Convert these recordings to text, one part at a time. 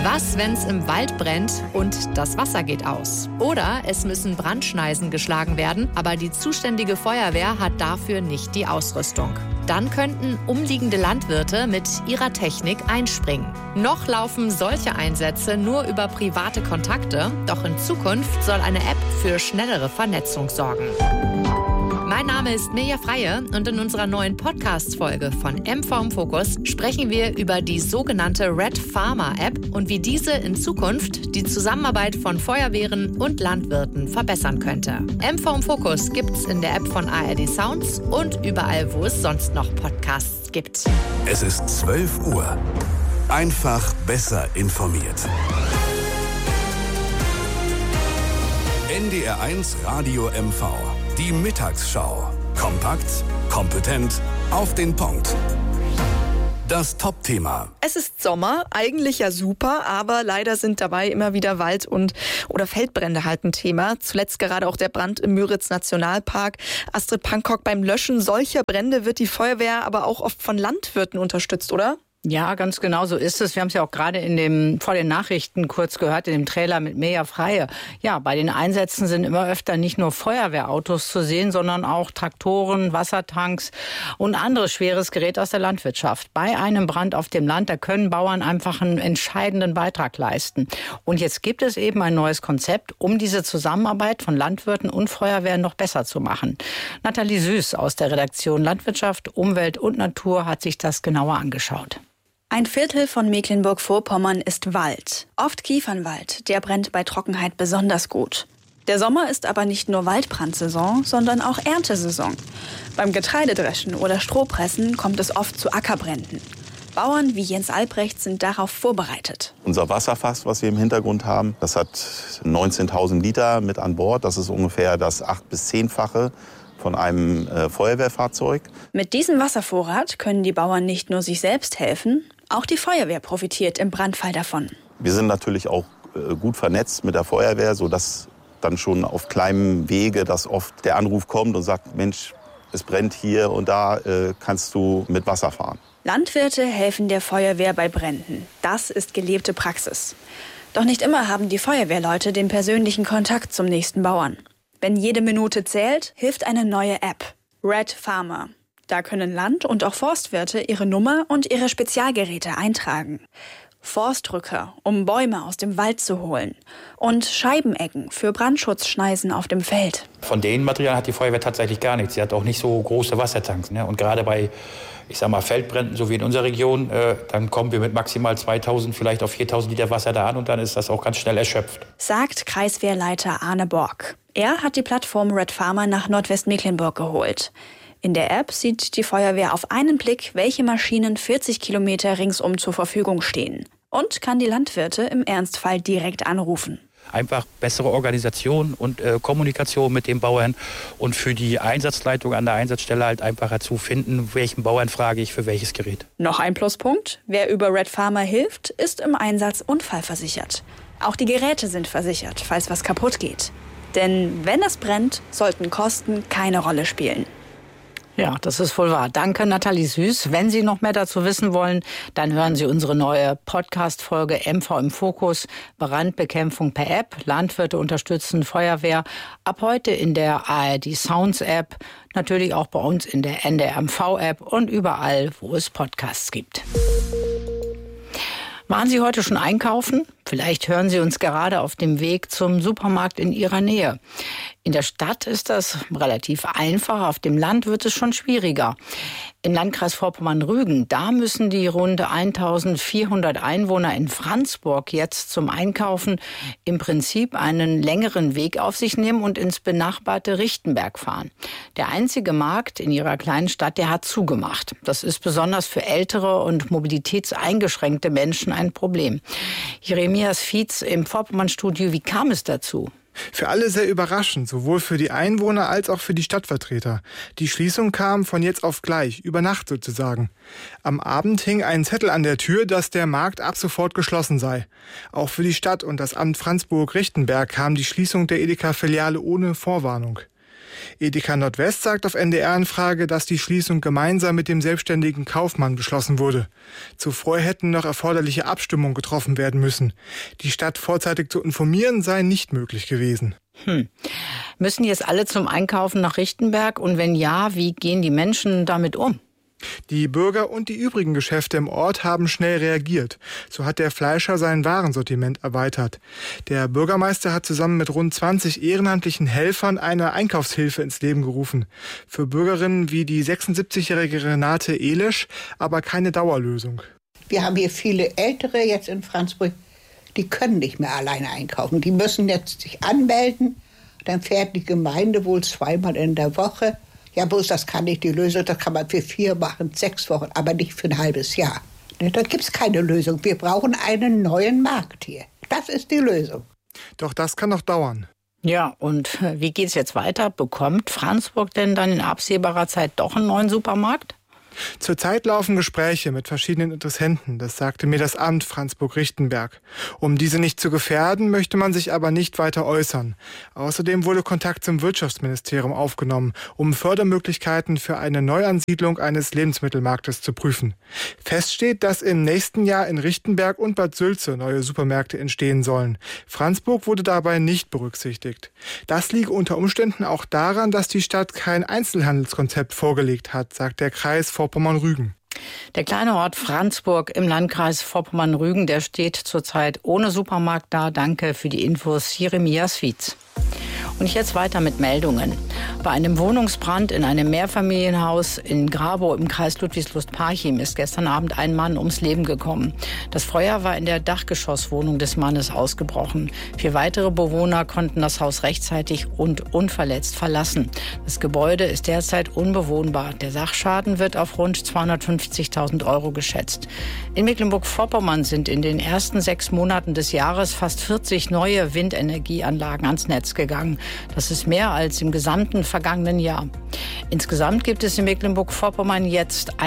Was, wenn's im Wald brennt und das Wasser geht aus? Oder es müssen Brandschneisen geschlagen werden, aber die zuständige Feuerwehr hat dafür nicht die Ausrüstung. Dann könnten umliegende Landwirte mit ihrer Technik einspringen. Noch laufen solche Einsätze nur über private Kontakte, doch in Zukunft soll eine App für schnellere Vernetzung sorgen. Mein Name ist Mirja Freie und in unserer neuen Podcast-Folge von MV im Fokus sprechen wir über die sogenannte Red Farmer App und wie diese in Zukunft die Zusammenarbeit von Feuerwehren und Landwirten verbessern könnte. MV im Fokus gibt's in der App von ARD Sounds und überall, wo es sonst noch Podcasts gibt. Es ist 12 Uhr. Einfach besser informiert. NDR 1 Radio MV. Die Mittagsschau. Kompakt, kompetent, auf den Punkt. Das Top-Thema. Es ist Sommer, eigentlich ja super, aber leider sind dabei immer wieder Wald- oder Feldbrände halt ein Thema. Zuletzt gerade auch der Brand im Müritz-Nationalpark. Astrid Pankok, beim Löschen solcher Brände wird die Feuerwehr aber auch oft von Landwirten unterstützt, oder? Ja, ganz genau so ist es. Wir haben es ja auch gerade vor den Nachrichten kurz gehört, in dem Trailer mit Mirja Freie. Ja, bei den Einsätzen sind immer öfter nicht nur Feuerwehrautos zu sehen, sondern auch Traktoren, Wassertanks und anderes schweres Gerät aus der Landwirtschaft. Bei einem Brand auf dem Land, da können Bauern einfach einen entscheidenden Beitrag leisten. Und jetzt gibt es eben ein neues Konzept, um diese Zusammenarbeit von Landwirten und Feuerwehren noch besser zu machen. Nathalie Süß aus der Redaktion Landwirtschaft, Umwelt und Natur hat sich das genauer angeschaut. Ein Viertel von Mecklenburg-Vorpommern ist Wald. Oft Kiefernwald, der brennt bei Trockenheit besonders gut. Der Sommer ist aber nicht nur Waldbrandsaison, sondern auch Erntesaison. Beim Getreidedreschen oder Strohpressen kommt es oft zu Ackerbränden. Bauern wie Jens Albrecht sind darauf vorbereitet. Unser Wasserfass, was wir im Hintergrund haben, das hat 19.000 Liter mit an Bord. Das ist ungefähr das 8- bis 10-fache von einem Feuerwehrfahrzeug. Mit diesem Wasservorrat können die Bauern nicht nur sich selbst helfen, auch die Feuerwehr profitiert im Brandfall davon. Wir sind natürlich auch gut vernetzt mit der Feuerwehr, sodass dann schon auf kleinem Wege, dass oft der Anruf kommt und sagt, Mensch, es brennt hier und da, kannst du mit Wasser fahren. Landwirte helfen der Feuerwehr bei Bränden. Das ist gelebte Praxis. Doch nicht immer haben die Feuerwehrleute den persönlichen Kontakt zum nächsten Bauern. Wenn jede Minute zählt, hilft eine neue App, Red Farmer. Da können Land- und auch Forstwirte ihre Nummer und ihre Spezialgeräte eintragen. Forstrücker, um Bäume aus dem Wald zu holen. Und Scheibenecken für Brandschutzschneisen auf dem Feld. Von den Materialien hat die Feuerwehr tatsächlich gar nichts. Sie hat auch nicht so große Wassertanks. Ne? Und gerade bei, Feldbränden, so wie in unserer Region, dann kommen wir mit maximal 2.000, vielleicht auf 4.000 Liter Wasser da an und dann ist das auch ganz schnell erschöpft. Sagt Kreiswehrleiter Arne Borg. Er hat die Plattform Red Farmer nach Nordwestmecklenburg geholt. In der App sieht die Feuerwehr auf einen Blick, welche Maschinen 40 Kilometer ringsum zur Verfügung stehen. Und kann die Landwirte im Ernstfall direkt anrufen. Einfach bessere Organisation und Kommunikation mit den Bauern und für die Einsatzleitung an der Einsatzstelle halt einfacher zu finden, welchen Bauern frage ich für welches Gerät. Noch ein Pluspunkt: Wer über Red Farmer hilft, ist im Einsatz unfallversichert. Auch die Geräte sind versichert, falls was kaputt geht. Denn wenn es brennt, sollten Kosten keine Rolle spielen. Ja, das ist wohl wahr. Danke, Nathalie Süß. Wenn Sie noch mehr dazu wissen wollen, dann hören Sie unsere neue Podcast-Folge MV im Fokus. Brandbekämpfung per App, Landwirte unterstützen Feuerwehr. Ab heute in der ARD Sounds App, natürlich auch bei uns in der NDR MV App und überall, wo es Podcasts gibt. Waren Sie heute schon einkaufen? Vielleicht hören Sie uns gerade auf dem Weg zum Supermarkt in Ihrer Nähe. In der Stadt ist das relativ einfach, auf dem Land wird es schon schwieriger. Im Landkreis Vorpommern-Rügen, da müssen die rund 1.400 Einwohner in Franzburg jetzt zum Einkaufen im Prinzip einen längeren Weg auf sich nehmen und ins benachbarte Richtenberg fahren. Der einzige Markt in ihrer kleinen Stadt, der hat zugemacht. Das ist besonders für ältere und mobilitätseingeschränkte Menschen ein Problem. Jeremias Fietz im Vorpommern-Studio, wie kam es dazu? Für alle sehr überraschend, sowohl für die Einwohner als auch für die Stadtvertreter. Die Schließung kam von jetzt auf gleich, über Nacht sozusagen. Am Abend hing ein Zettel an der Tür, dass der Markt ab sofort geschlossen sei. Auch für die Stadt und das Amt Franzburg-Richtenberg kam die Schließung der Edeka-Filiale ohne Vorwarnung. Edeka Nordwest sagt auf NDR-Anfrage, dass die Schließung gemeinsam mit dem selbstständigen Kaufmann beschlossen wurde. Zuvor hätten noch erforderliche Abstimmungen getroffen werden müssen. Die Stadt vorzeitig zu informieren sei nicht möglich gewesen. Müssen jetzt alle zum Einkaufen nach Richtenberg? Und wenn ja, wie gehen die Menschen damit um? Die Bürger und die übrigen Geschäfte im Ort haben schnell reagiert. So hat der Fleischer sein Warensortiment erweitert. Der Bürgermeister hat zusammen mit rund 20 ehrenamtlichen Helfern eine Einkaufshilfe ins Leben gerufen. Für Bürgerinnen wie die 76-jährige Renate Elisch aber keine Dauerlösung. Wir haben hier viele Ältere jetzt in Franzburg, die können nicht mehr alleine einkaufen. Die müssen jetzt sich anmelden, dann fährt die Gemeinde wohl 2-mal in der Woche. Ja, bloß das kann nicht die Lösung, das kann man für 4 machen, 6 Wochen, aber nicht für ein halbes Jahr. Da gibt es keine Lösung. Wir brauchen einen neuen Markt hier. Das ist die Lösung. Doch das kann noch dauern. Ja, und wie geht's jetzt weiter? Bekommt Franzburg denn dann in absehbarer Zeit doch einen neuen Supermarkt? Zurzeit laufen Gespräche mit verschiedenen Interessenten, das sagte mir das Amt Franzburg-Richtenberg. Um diese nicht zu gefährden, möchte man sich aber nicht weiter äußern. Außerdem wurde Kontakt zum Wirtschaftsministerium aufgenommen, um Fördermöglichkeiten für eine Neuansiedlung eines Lebensmittelmarktes zu prüfen. Fest steht, dass im nächsten Jahr in Richtenberg und Bad Sülze neue Supermärkte entstehen sollen. Franzburg wurde dabei nicht berücksichtigt. Das liege unter Umständen auch daran, dass die Stadt kein Einzelhandelskonzept vorgelegt hat, sagt der Kreis Vorpommern-Rügen. Der kleine Ort Franzburg im Landkreis Vorpommern-Rügen, der steht zurzeit ohne Supermarkt da. Danke für die Infos, Jeremias Fietz. Und jetzt weiter mit Meldungen. Bei einem Wohnungsbrand in einem Mehrfamilienhaus in Grabow im Kreis Ludwigslust-Parchim ist gestern Abend ein Mann ums Leben gekommen. Das Feuer war in der Dachgeschosswohnung des Mannes ausgebrochen. 4 weitere Bewohner konnten das Haus rechtzeitig und unverletzt verlassen. Das Gebäude ist derzeit unbewohnbar. Der Sachschaden wird auf rund 250.000 € geschätzt. In Mecklenburg-Vorpommern sind in den ersten 6 Monaten des Jahres fast 40 neue Windenergieanlagen ans Netz gegangen. Das ist mehr als im gesamten vergangenen Jahr. Insgesamt gibt es in Mecklenburg-Vorpommern jetzt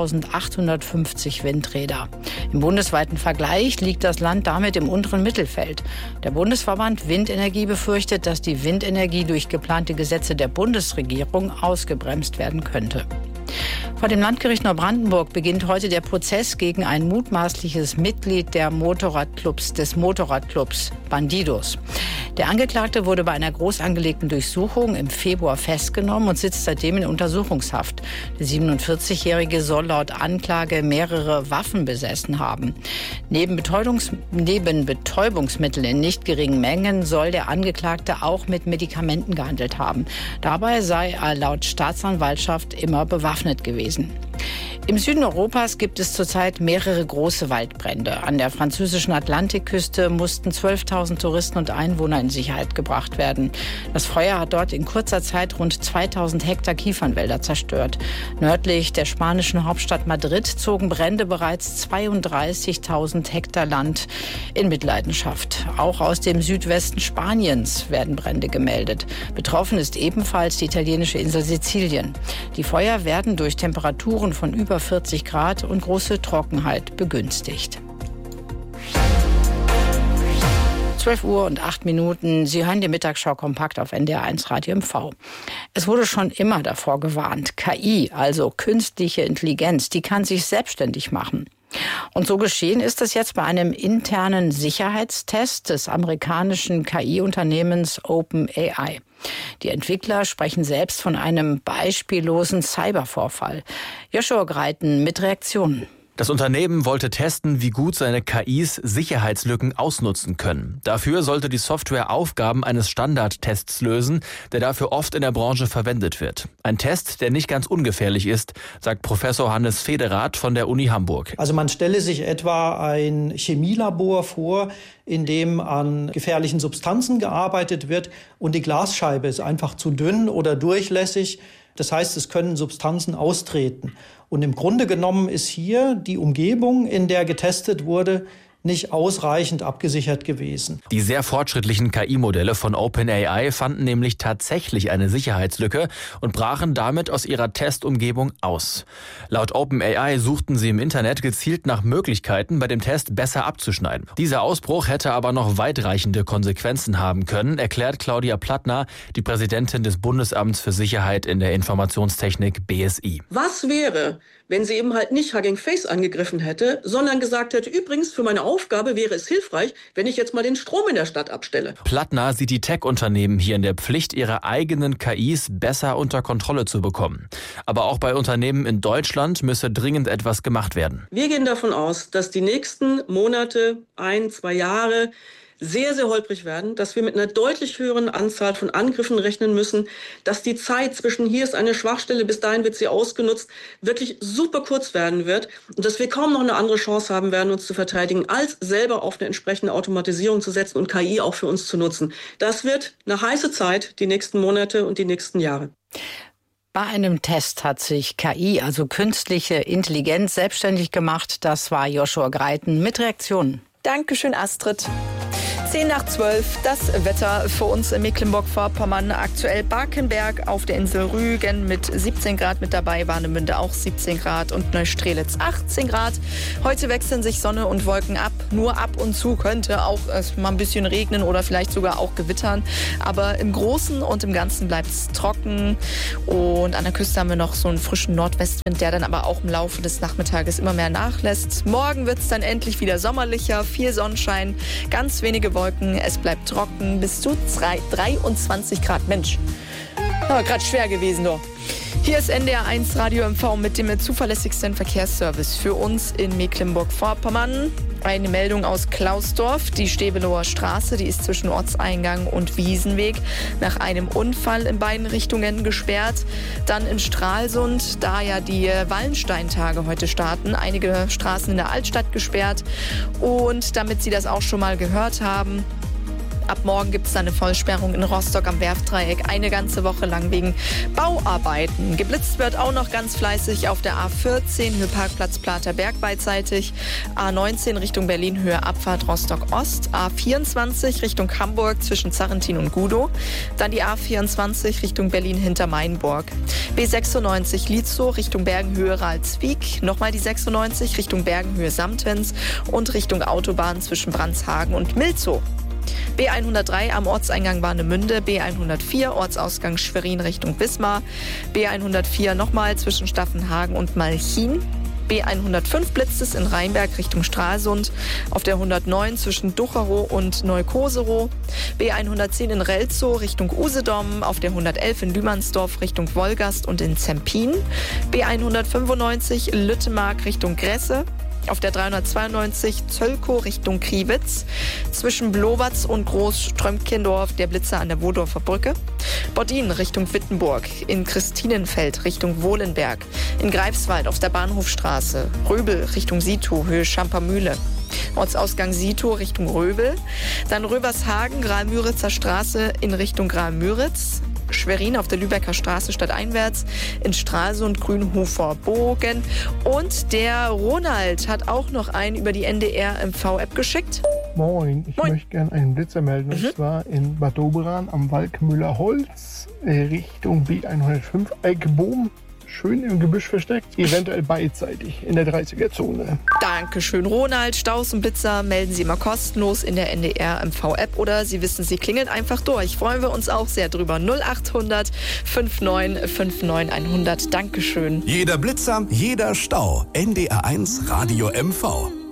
1.850 Windräder. Im bundesweiten Vergleich liegt das Land damit im unteren Mittelfeld. Der Bundesverband Windenergie befürchtet, dass die Windenergie durch geplante Gesetze der Bundesregierung ausgebremst werden könnte. Vor dem Landgericht Neubrandenburg beginnt heute der Prozess gegen ein mutmaßliches Mitglied des Motorradclubs Bandidos. Der Angeklagte wurde bei einer groß angelegten Durchsuchung im Februar festgenommen und sitzt seitdem in Untersuchungshaft. Der 47-Jährige soll laut Anklage mehrere Waffen besessen haben. Neben Betäubungsmitteln in nicht geringen Mengen soll der Angeklagte auch mit Medikamenten gehandelt haben. Dabei sei er laut Staatsanwaltschaft immer bewaffnet gewesen. Im Süden Europas gibt es zurzeit mehrere große Waldbrände. An der französischen Atlantikküste mussten 12.000 Touristen und Einwohner in Sicherheit gebracht werden. Das Feuer hat dort in kurzer Zeit rund 2.000 Hektar Kiefernwälder zerstört. Nördlich der spanischen Hauptstadt Madrid zogen Brände bereits 32.000 Hektar Land in Mitleidenschaft. Auch aus dem Südwesten Spaniens werden Brände gemeldet. Betroffen ist ebenfalls die italienische Insel Sizilien. Die Feuer werden durch Temperaturen von über 40 Grad und große Trockenheit begünstigt. 12:08 Uhr. Sie hören die Mittagsschau kompakt auf NDR1 Radio MV. Es wurde schon immer davor gewarnt. KI, also künstliche Intelligenz, die kann sich selbstständig machen. Und so geschehen ist es jetzt bei einem internen Sicherheitstest des amerikanischen KI-Unternehmens OpenAI. Die Entwickler sprechen selbst von einem beispiellosen Cybervorfall. Joshua Greiten mit Reaktionen. Das Unternehmen wollte testen, wie gut seine KIs Sicherheitslücken ausnutzen können. Dafür sollte die Software Aufgaben eines Standardtests lösen, der dafür oft in der Branche verwendet wird. Ein Test, der nicht ganz ungefährlich ist, sagt Professor Hannes Federath von der Uni Hamburg. Also man stelle sich etwa ein Chemielabor vor, in dem an gefährlichen Substanzen gearbeitet wird und die Glasscheibe ist einfach zu dünn oder durchlässig. Das heißt, es können Substanzen austreten. Und im Grunde genommen ist hier die Umgebung, in der getestet wurde, nicht ausreichend abgesichert gewesen. Die sehr fortschrittlichen KI-Modelle von OpenAI fanden nämlich tatsächlich eine Sicherheitslücke und brachen damit aus ihrer Testumgebung aus. Laut OpenAI suchten sie im Internet gezielt nach Möglichkeiten, bei dem Test besser abzuschneiden. Dieser Ausbruch hätte aber noch weitreichende Konsequenzen haben können, erklärt Claudia Plattner, die Präsidentin des Bundesamts für Sicherheit in der Informationstechnik BSI. Was wäre, wenn sie eben halt nicht Hugging Face angegriffen hätte, sondern gesagt hätte, übrigens für meine Aufgabe wäre es hilfreich, wenn ich jetzt mal den Strom in der Stadt abstelle. Plattner sieht die Tech-Unternehmen hier in der Pflicht, ihre eigenen KIs besser unter Kontrolle zu bekommen. Aber auch bei Unternehmen in Deutschland müsse dringend etwas gemacht werden. Wir gehen davon aus, dass die nächsten Monate, 1-2 Jahre sehr, sehr holprig werden, dass wir mit einer deutlich höheren Anzahl von Angriffen rechnen müssen, dass die Zeit zwischen hier ist eine Schwachstelle, bis dahin wird sie ausgenutzt, wirklich super kurz werden wird und dass wir kaum noch eine andere Chance haben werden, uns zu verteidigen, als selber auf eine entsprechende Automatisierung zu setzen und KI auch für uns zu nutzen. Das wird eine heiße Zeit, die nächsten Monate und die nächsten Jahre. Bei einem Test hat sich KI, also künstliche Intelligenz, selbstständig gemacht. Das war Joshua Greiten mit Reaktionen. Dankeschön, Astrid. 10:10, das Wetter für uns in Mecklenburg-Vorpommern. Aktuell Barkenberg auf der Insel Rügen mit 17 Grad mit dabei, Warnemünde auch 17 Grad und Neustrelitz 18 Grad. Heute wechseln sich Sonne und Wolken ab. Nur ab und zu könnte auch mal ein bisschen regnen oder vielleicht sogar auch gewittern. Aber im Großen und im Ganzen bleibt es trocken. Und an der Küste haben wir noch so einen frischen Nordwestwind, der dann aber auch im Laufe des Nachmittages immer mehr nachlässt. Morgen wird es dann endlich wieder sommerlicher, viel Sonnenschein, ganz wenige Wolken. Es bleibt trocken, bis zu 23 Grad. Mensch, gerade schwer gewesen, doch. Hier ist NDR 1 Radio MV mit dem zuverlässigsten Verkehrsservice für uns in Mecklenburg-Vorpommern. Eine Meldung aus Klausdorf, die Stevelower Straße, die ist zwischen Ortseingang und Wiesenweg nach einem Unfall in beiden Richtungen gesperrt. Dann in Stralsund, da ja die Wallensteintage heute starten, einige Straßen in der Altstadt gesperrt. Und damit Sie das auch schon mal gehört haben, ab morgen gibt es eine Vollsperrung in Rostock am Werftdreieck, eine ganze Woche lang wegen Bauarbeiten. Geblitzt wird auch noch ganz fleißig auf der A14, Höhe Parkplatz Platerberg beidseitig, A19 Richtung Berlin, Höhe Abfahrt Rostock Ost, A24 Richtung Hamburg zwischen Zarrentin und Gudow, dann die A24 Richtung Berlin hinter Mainburg, B96 Lietzow Richtung Bergenhöhe Ralswiek, nochmal die 96 Richtung Bergenhöhe Samtens und Richtung Autobahn zwischen Brandshagen und Milzow. B103 am Ortseingang Warnemünde, B104 Ortsausgang Schwerin Richtung Wismar, B104 nochmal zwischen Staffenhagen und Malchin, B105 blitzt es in Rheinberg Richtung Stralsund, auf der 109 zwischen Ducherow und Neukoserow, B110 in Relzow Richtung Usedom, auf der 111 in Lümansdorf Richtung Wolgast und in Zempin, B195 Lüttemark Richtung Gresse, auf der 392 Zöllkow Richtung Kriwitz, zwischen Blowatz und Großströmkendorf der Blitzer an der Wodorfer Brücke, Boddin Richtung Wittenburg, in Christinenfeld Richtung Wohlenberg, in Greifswald auf der Bahnhofstraße, Röbel Richtung Sietow, Höhe Schampermühle, Ortsausgang Sietow Richtung Röbel, dann Röbershagen, Graal-Müritzer Straße in Richtung Graal-Müritz, Schwerin auf der Lübecker Straße stadteinwärts, in Stralsund, Grünhofer Bogen. Und der Ronald hat auch noch einen über die NDR-MV-App geschickt. Moin, ich möchte gerne einen Blitzer melden. Und zwar in Bad Doberan am Walkmüller Holz, Richtung B105 Eikbohm. Schön im Gebüsch versteckt, eventuell beidseitig in der 30er-Zone. Dankeschön, Ronald. Staus und Blitzer melden Sie immer kostenlos in der NDR-MV-App oder Sie wissen, Sie klingeln einfach durch. Freuen wir uns auch sehr drüber. 0800 5959 100. Dankeschön. Jeder Blitzer, jeder Stau. NDR 1 Radio MV.